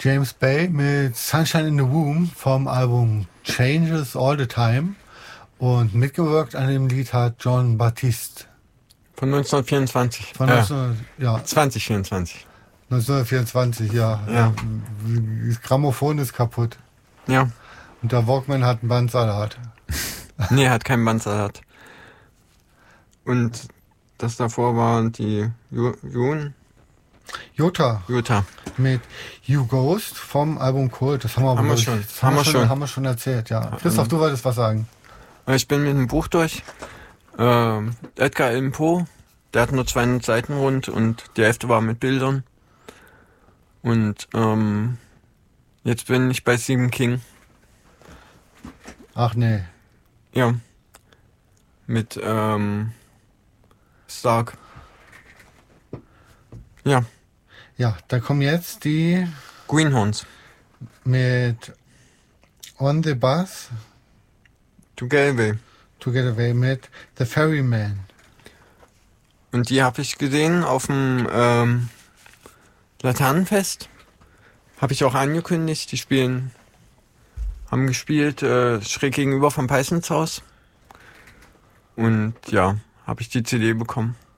James Bay mit Sunshine in the Womb vom Album Changes All the Time. Und mitgewirkt an dem Lied hat Jon Batiste. Von 1924. Von 2024. 1924, ja. Das Grammophon ist kaputt. Ja. Und der Walkman hat einen Bandsalat. Nee, hat keinen Bandsalat. Und das davor war die Jota. Mit You Ghost vom Album Kult. Das haben wir schon erzählt, ja. Christoph, du wolltest was sagen. Ich bin mit dem Buch durch. Edgar Allan Poe, der hat nur 200 Seiten rund und die Hälfte war mit Bildern. Und jetzt bin ich bei Stephen King. Ach nee. Ja. Mit Stark. Ja. Ja, da kommen jetzt die Greenhorns. Mit On the Bus To Get Away mit The Ferryman. Und die habe ich gesehen auf dem Laternenfest. Habe ich auch angekündigt. Die haben gespielt schräg gegenüber vom Peissnitzhaus. Und ja, habe ich die CD bekommen.